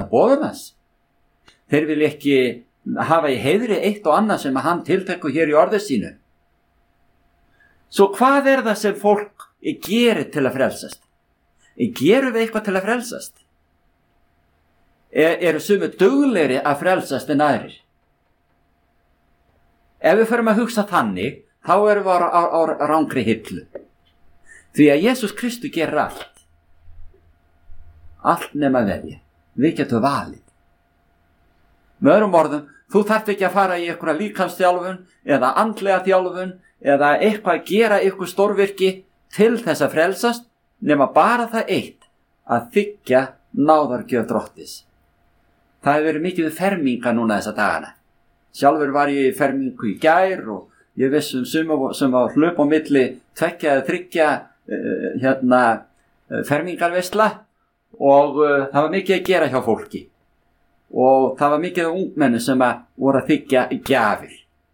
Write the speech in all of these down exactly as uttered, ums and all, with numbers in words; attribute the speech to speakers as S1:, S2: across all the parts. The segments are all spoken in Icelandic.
S1: boðum hans. Þeir vil ekki hafa í heiðri eitt og annað sem hann tiltekur hér í orði sínu. Svo hvað er það sem fólk gerir til að frelsast? Gerum við eitthvað til að frelsast? Er, eru sumir duglegri að frelsast en aðrir? Ef við förum að hugsa þannig, þá erum við á, á, á rangri hillu. Því að Jesús Kristur gerir allt. Allt nema velja. Við getum valið. Með öðrum orðum, þú þarft ekki að fara í einhverja líkamsþjálfun eða andlega þjálfun eða eitthvað að gera ykkur stórvirki til þess að frelsast, nema bara það eitt að þiggja náðargjöf Drottins. Það hefur verið mikið við ferminga núna þessa dagana. Sjálfur var ég í fermingu í gær og ég viss um suma sem var hlaup á milli tveggja eða þriggja uh, hérna, uh, fermingarveisla og uh, það var mikið að gera hjá fólki. Og það var mikið af ungmenni sem að voru að þiggja gjafir.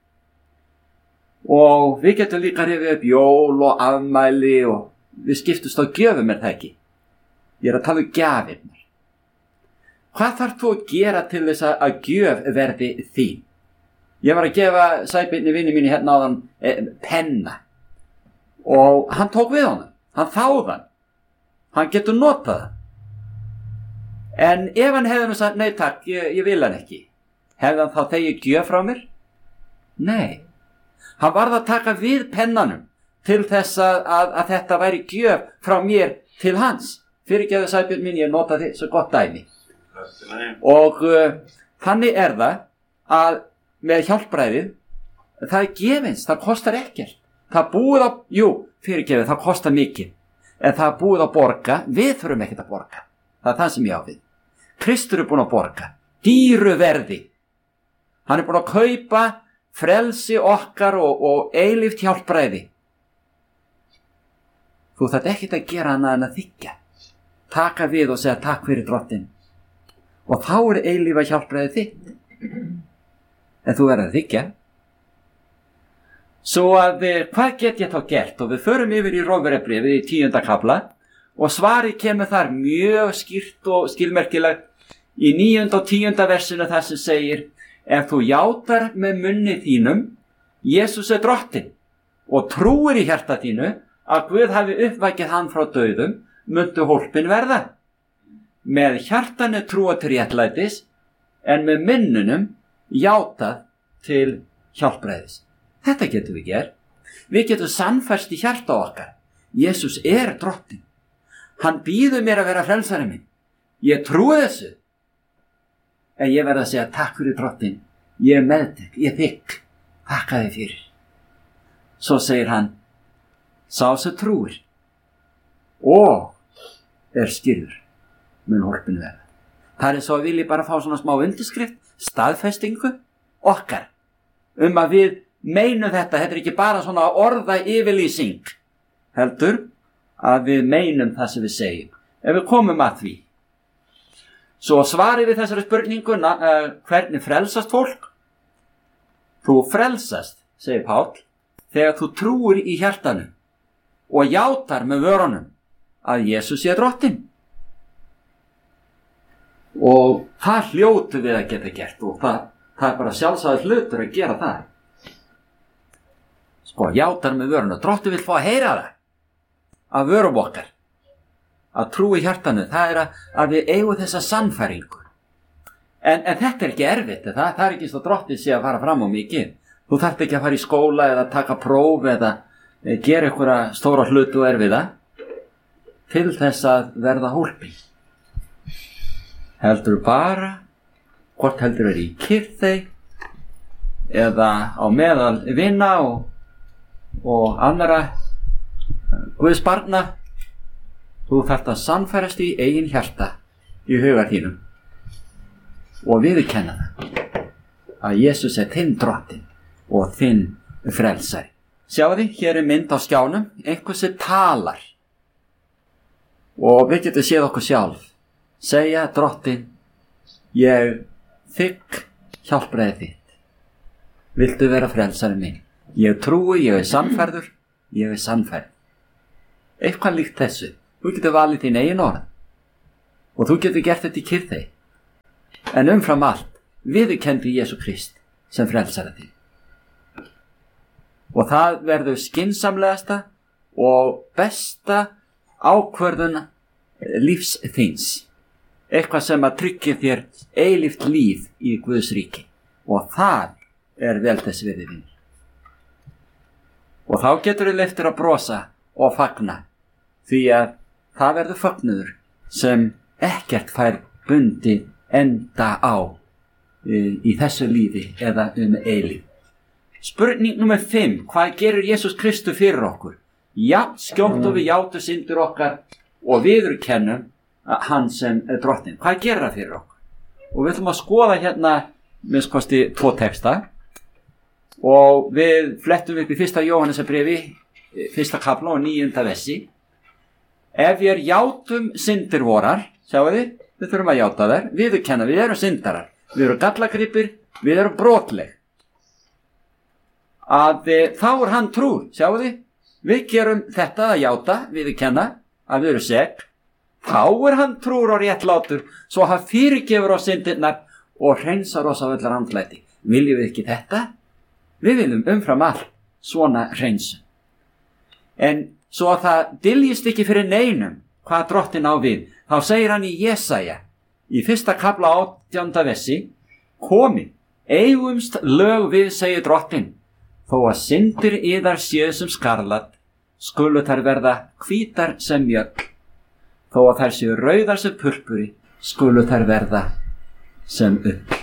S1: Og við getum líka rifið upp jól og afmæli og við skiptust á gjöfum, er það ekki? Ég er að tala um gjafirnar. Hvað þarf þú að gera til þess að gjöf verði þín? Ég var að gefa Sæbirni vini mínu hérna áðan eh, penna og hann tók við honum. Hann þáði hann. Hann getur notað það. En ef hann hefði nú sagt, nei takk, ég, ég vil hann ekki, hefði hann þá þegið gjöf frá mér? Nei. Hann varð að taka við pennanum til þess að, að, að þetta væri gjöf frá mér til hans. Fyrirgefðu Sæbjörn mín, ég nota þið svo gott dæmi. Og uh, þannig er það að með hjálpræðið, það er gefins, það kostar ekkert. Það búið á, jú, fyrirgefðu, það kostar mikið. En það búið að borga, við þurfum ekkert að borga. Það er það sem ég á við. Kristur er búin að borga, dýru verði. Hann er búin að kaupa frelsi okkar og, og eilíft hjálpræði. Þú þarft ekkert að gera annað en að þiggja. Taka við og segja takk fyrir Drottinn. Og þá er eilífa hjálpræði þitt. En þú verður að þiggja. Svo að hvað get ég þá gert? Og við förum yfir í Rómverjabréfið í tíunda kafla. Og svarið kemur þar mjög skýrt og skilmerkilegt í níunda og tíunda versinu þar sem segir: ef þú játar með munni þínum Jesús er Drottinn og trúir í hjarta þínu að Guð hafi uppvækið hann frá dauðum, muntu hólpin verða. Með hjartanu trúa til réttlætis, en með munnunum játað til hjálpræðis. Þetta getum við gert. Við getum sannfærst í hjarta okkar: Jesús er Drottinn. Hann býður mér að vera frelsari minn. Ég trúi þessu. En ég verð að segja takk fyrir Drottinn. Ég er meðtek, ég þykk. Takka þig fyrir. Svo segir hann: sá sem trúir og er skýrður mun hólpin verða. Það er svo að vilja bara fá svona smá undirskrift, staðfestingu okkar um að við meinum þetta. Þetta er ekki bara svona orða yfirlýsing, heldur að við meinum það sem við segjum. Ef við komum að því. Svo svarið við þessari spurningu, uh, hvernig frelsast fólk? Þú frelsast, segir Páll, þegar þú trúir í hjartanu og játar með vörunum að Jesús er Drottinn. Og það hljótu við að geta gert og það, það er bara sjálfsagður hlutur að gera það. Sko, játar með vörunum. Drottinn vill fá að heyra það af vörum okkar. Að trúi hjartanu, það er að, að við eigum þessa sannfæringu. En, en þetta er ekki erfitt, það, það er ekki svo Drottinn sé að fara fram á mikið. Þú þarft ekki að fara í skóla eða taka próf eða e, gera einhverja stóra hlutu og erfiða til þess að verða hólpin. Heldur bara, hvort heldur er í kyrþey eða á meðal vinna og, og annara Guðs barna, þú þarft að sannfærast í eigin hjarta í huga þínum og viðurkenna það að Jesús er þinn Drottinn og þinn frelsari. Sjáu því, hér er mynd á skjánum, einhver sem talar og við getum séð okkur sjálf segja: Drottinn, ég þigg hjálpræði þitt. Viltu vera frelsari minn? Ég trúi, ég er sannfærður, ég er sannfærð. Eitthvað líkt þessu. Þú getur valið þín eigin orð og þú getur gert þetta í kyrþey. en umfram allt viðurkenndi Jesú Krist sem frelsara þín. Og það verður skynsamlegasta og besta ákvörðun lífs þíns. Eitthvað sem að tryggja þér eilíft líf í Guðs ríki. Og það er vel þess virði vinur. Og þá getur þið leyft þér að brosa og fagna, því að það verður fögnuður sem ekkert fær bundi enda á í, í þessu lífi eða um eilíf. Spurning nummer fimm. Hvað gerir Jesús Kristur fyrir okkur? Já, skjótt og við játu syndir okkar og viðurkennum hann sem er drottinn. Hvað gerir það fyrir okkur? Og við ætlum að skoða hérna minnst kosti tvo texta og við flettum upp í fyrsta Jóhannesarbréfi, fyrsta kafla og níunda versi. Ef við játum syndir vorar, sjáu þið, við þurfum að játa þær, viðurkenna, við erum syndarar, við erum gallagripir, við erum brotleg. Að þá er hann trúr, sjáu þið, við gerum þetta að játa, viðurkenna, að við erum sek, þá er hann trúr og réttlátur, svo hann fyrirgefur á syndirnar og hreinsar oss af öllar andlæti. Viljum við ekki þetta? Við viljum umfram allt svona hreinsun. En svo að það dyljist ekki fyrir neinum hvað drottinn á við, þá segir hann í Jesaja, í fyrsta kafla átjánda versi, komi, eigumst lög við, segir drottinn, þó að syndir yðar séu sem skarlat, skulu þær verða hvítar sem mjöll, þó að þær séu rauðar sem purpuri, skulu þær verða sem ull.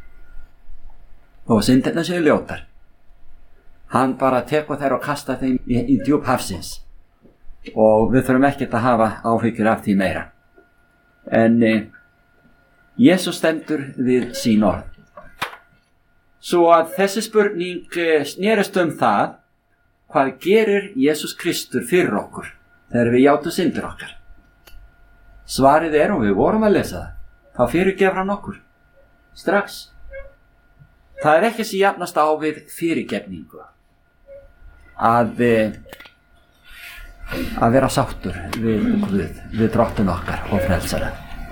S1: Þó að syndirna séu ljótar, hann bara tekur þær og kasta þeim í, í djúp hafsins, og við þurfum ekkert að hafa áhyggjur af því meira. En eh, Jesús stendur við sín orð. Svo að þessi spurning snerist um það, hvað gerir Jesús Kristur fyrir okkur þegar við játum syndir okkar? Svarið er, og við vorum að lesa það, þá fyrirgefur hann okkur strax. Það er ekki sem jafnast á við fyrirgefningu að, að vera sáttur við Guð, við drottinn okkar og frelsara.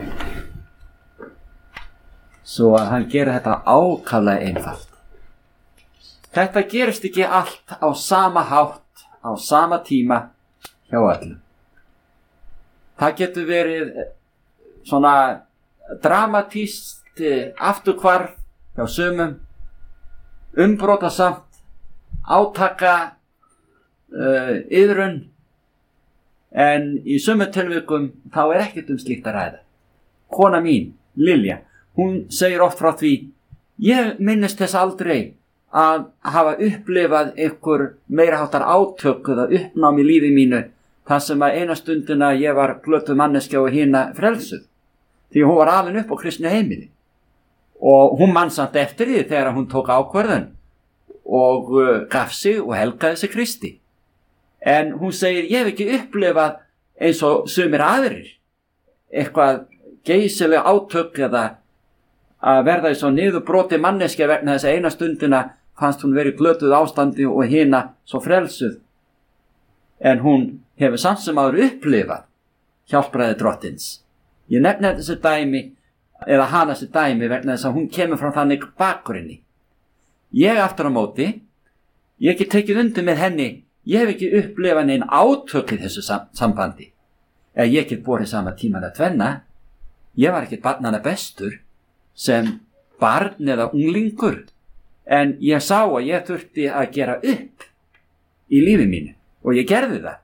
S1: Svo að hann gerir þetta ákaflega einfalt. Þetta gerist ekki allt á sama hátt, á sama tíma hjá öllum. Það getur verið svona dramatískt afturhvarf hjá sumum, umbrotasamt, átaka, uh, iðrun, en í sumum tilvikum þá er ekkert um slíkt að ræða. Kona mín, Lilja, hún segir oft frá því, ég minnist þess aldrei að hafa upplifað einhver meira háttar átök eða uppnám í lífi mínu, þar sem að eina stundina ég var glötuð manneskja og hina frelsuð, því hún var alin upp á kristnu heimili. Og hún man samt eftir því þegar hún tók ákvörðun og uh, gaf sig og helgaði sig Kristi. En hún segir, ég hef ekki upplifað eins og sumir aðrir, eitthvað geysileg átök eða að verða í svo niðurbroti manneskja vegna þess að eina stundina fannst hún verið glötuð ástandi og hina svo frelsuð. En hún hefur samt sem áður upplifað hjálpræði drottins. Ég nefni þessi dæmi, eða hana þessi dæmi vegna þess að hún kemur frá þannig bakgrunni. Ég aftur á móti, ég hef ekki tekið undir með henni, ég hef ekki upplifað neinn átök í þessu sam- sambandi. Eða ég get borið sama tíman að tvenna, ég var ekkert barnanna bestur, sem barn eða unglingur, en ég sá að ég þurfti að gera upp í lífi mínu og ég gerði það.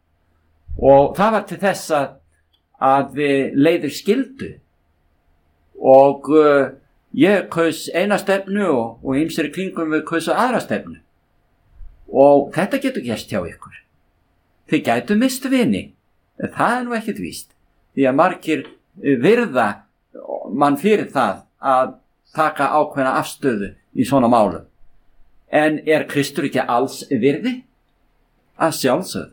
S1: Og það var til þess að, að við leiðir skildu og uh, ég kaus eina stefnu og, og ýmsir í kringum við kausu aðra stefnu. Og þetta getur gerst hjá ykkur. Þið gætu mist vini, en það er nú ekkert víst, því að margir virða mann fyrir það að taka ákveðna afstöðu í svona málum. En er Kristur ekki alls virði? Að sjálfsögðu.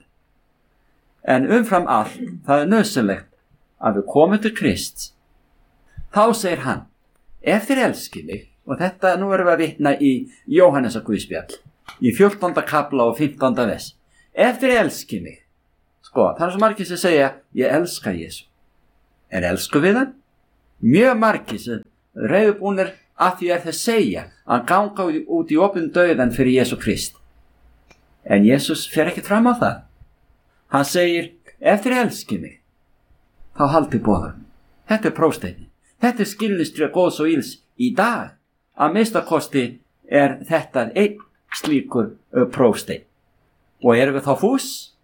S1: En umfram allt, það er nauðsynlegt að við komum til Krists. Þá segir hann, ef þér elskið mig, og þetta nú erum við að vitna í Jóhannesar Guðspjall, í fjórtánda kafla og fimmtánda vers. Ef þér elskið mig, sko, það er svo margir sem segja, ég elska Jesú. En elsku við hann? Mjög margir sem reiðubúnir að því er þeir segja að ganga út í opinn dauðan fyrir Jesú Krist. En Jesús fer ekki fram á það. Hann segir, ef þér elskið mig, þá haldið boðum. Þetta er prófsteinn. Þetta er skilningstré góðs og ills í dag. Að minnstakosti er þetta einn slíkur prófsteinn. Og erum við þá fús?